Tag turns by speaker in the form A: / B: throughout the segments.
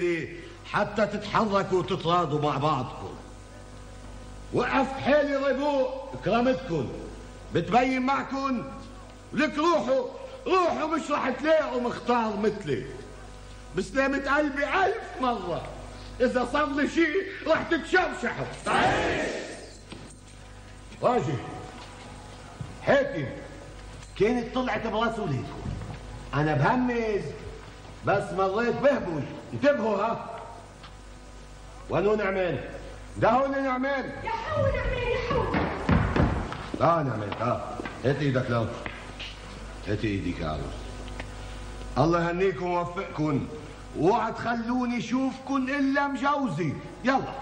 A: سيدي حتى تتحركوا وتتراضوا مع بعضكم. وقف حالي ربوق كرامتكم بتبين معكم. لك روحوا مش رح تلاقوا مختار مثلي. بسلامة قلبي 1000 مرة إذا صار لي شيء رح تتشرشحوا. صحيح. راجل حاكم كانت طلعت براس وليدكم. أنا بهمز بس مريت بهبل. انتبهوا ها. وانو نعمان؟ ده هو نعمان.
B: يا حو نعمان يا حو.
A: نعمان هات ايدك لو. هاتي ايدك يا عروس. الله يهنيكم ووفقكم. اوعى تخلوني اشوفكم الا مجوزي. يلا.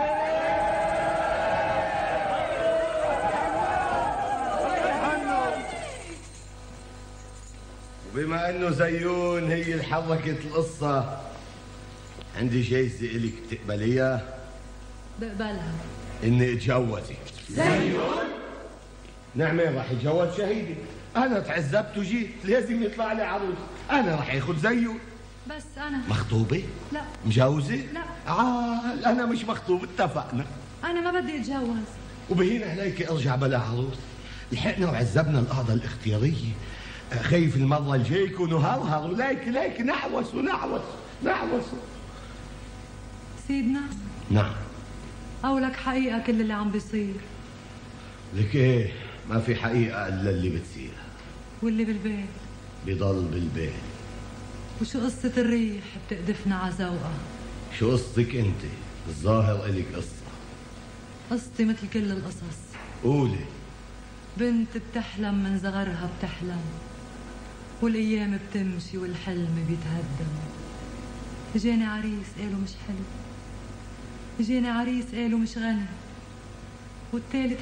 A: وبما انه زيون هي اللي حركت القصه، عندي جايزه الك تقبليها؟
B: بقبلها.
A: اني اتجوزك.
B: زيون؟
A: نعمان راح يتجوز شهيدي. انا تعذبت وجيت لازم يطلع لي عروس. انا راح ياخذ زيه.
B: بس انا
A: مخطوبه؟
B: لا.
A: مجوزه؟
B: لا.
A: انا مش مخطوب. اتفقنا.
B: انا ما بدي اتجوز.
A: وبهين عليك ارجع بلا عروس. لحقنا وعذبنا القعده الاختياريه. خايف المره الجايه يكونوا هرهروا. ليك نعوسوا.
B: سيدنا.
A: نعم.
B: قولك حقيقه كل اللي عم بيصير.
A: لك ايه؟ ما في حقيقه الا اللي بتصير.
B: واللي بالبيت
A: بضل بالبيت.
B: وشو قصة الريح بتقدفنا عزوقة؟
A: شو قصتك انت؟ الظاهر الك قصة.
B: قصتي مثل كل القصص.
A: قولي.
B: بنت بتحلم من صغرها بتحلم، والايام بتمشي والحلم بيتهدم. اجاني عريس قالوا مش حلو، اجاني عريس قالوا مش غني، والتالت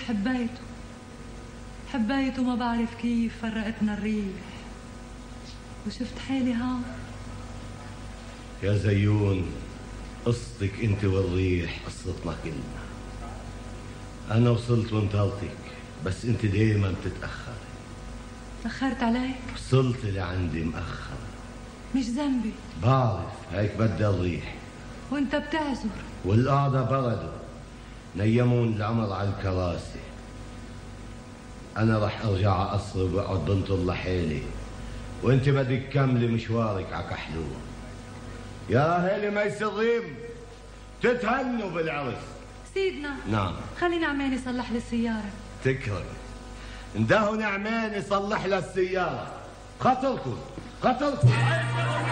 B: حبيته ما بعرف كيف فرقتنا الريح، وشفت حالي ها.
A: يا زيون قصتك انت والريح قصتنا كلنا. انا وصلت وانتظرتك بس انت دايما بتتاخري.
B: تاخرت عليك؟
A: وصلت لعندي مأخر.
B: مش ذنبي.
A: بعرف هيك بدها الريح.
B: وانت بتعذر.
A: والقعدة بردوا نيمون العمر على الكراسي. انا رح ارجع على قصري وبقعد بنطر لحالي، وانت بدك تكملي مشوارك على كحلوه. يا هالي ميسرين تتهنوا بالعرس.
B: سيدنا.
A: نعم.
B: خلي نعمان يصلح لي السيارة.
A: تكرم. اندهوا نعمان يصلح لها السيارة. خطركم